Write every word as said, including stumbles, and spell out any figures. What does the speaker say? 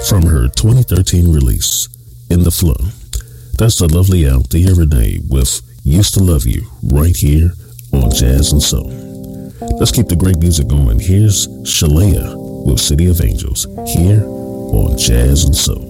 from her twenty thirteen release, In the Flow. That's the lovely Althea Renee with Used to Love You right here on Jazz and Soul. Let's keep the great music going. Here's Shalea with City of Angels here on Jazz and Soul.